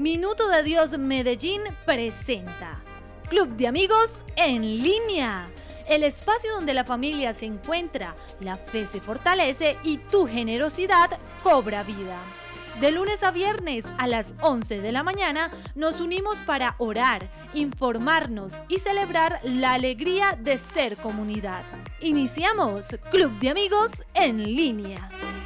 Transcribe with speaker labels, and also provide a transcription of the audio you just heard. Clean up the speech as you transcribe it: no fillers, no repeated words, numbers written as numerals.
Speaker 1: Minuto de Dios Medellín presenta Club de Amigos en Línea, el espacio donde la familia se encuentra, la fe se fortalece y tu generosidad cobra vida. De lunes a viernes a las 11 de la mañana nos unimos para orar, informarnos y celebrar la alegría de ser comunidad. Iniciamos Club de Amigos en Línea.